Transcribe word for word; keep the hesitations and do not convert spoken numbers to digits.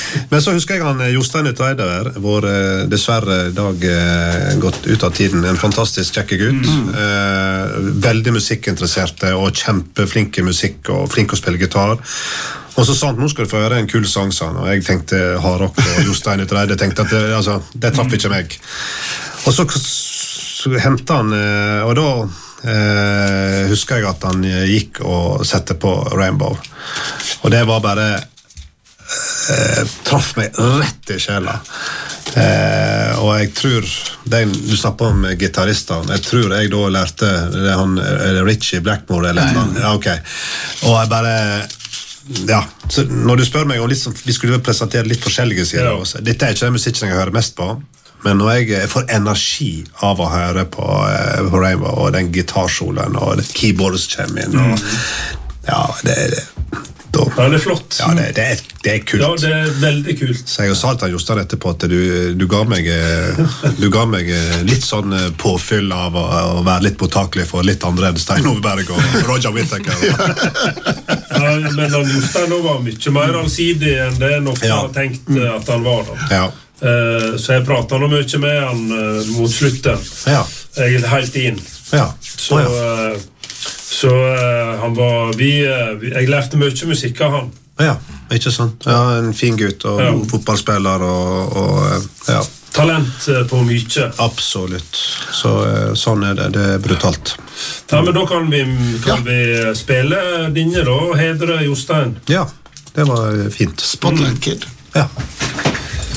Men så husker jeg han Jostein Utreide der, hvor eh, dessverre Dag eh, gått ut av tiden. En fantastisk kjekke gutt. Mm. Eh, veldig musikkinteresserte og kjempeflinke musikk og flink å spille gitar. Og så sa han, nå skal du få høre en kul sang, sa han. Og jeg tenkte hardrock og Jostein Utreide. Tenkte at det, altså, det traff ikke meg. Og så, så hentet han, eh, og da eh, husker jeg at han gikk og sette på Rainbow. Og det var bare Eh, traff meg rett i sjela eh, og jeg tror det, du snakker om gitarrister jeg tror jeg da lærte det han, Richie Blackmore eller noe ja, okay. Og jeg bare ja, så når du spør meg om litt, vi skulle presentere litt forskjellige sider ja. Dette er ikke den musikken jeg hører mest på men når jeg får energi av å høre på, eh, på Rainbow og den gitarsolen og keyboards kommer inn og, ja, det er det Da. Ja, det er flott. Ja, det, det, er, det er kult. Ja, det er veldig kult. Så jeg har sagt til Jostein etterpå at du, du, ga meg, du ga meg litt sånn påfyll av å, å være litt mottakelig for litt andre enn Stein Overberg og Roger Whittaker. Ja, men han Jostein var mye mer allsidig enn det nok ja. Har tenkt at han var da. Ja. Uh, så jeg pratet noe mye med han uh, mot slutten. Ja. Jeg er helt inn. Ja. Så... Oh, ja. Uh, Så uh, han var vi, uh, vi, jeg lærte mye musikk av han. Ja, ikke sant. Ja, en fin gutt og ja. Fotballspiller og, og ja. Talent uh, på mye. Absolutt. Så uh, sånn er det, det er brutalt. Ja, men da kan vi, kan ja. Vi spille dine da, hedre Jostein. Ja, det var fint. Spotlight Kid. Ja.